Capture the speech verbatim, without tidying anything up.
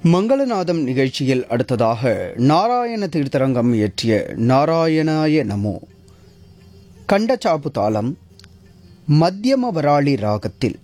மங்களநாதம் நிகழ்ச்சியில் அடுத்ததாக நாராயண தீர்த்தரங்கம் இயற்றிய நாராயணாய நமோ கண்டச்சாப்பு தாளம் மத்தியம வராளி ராகத்தில்.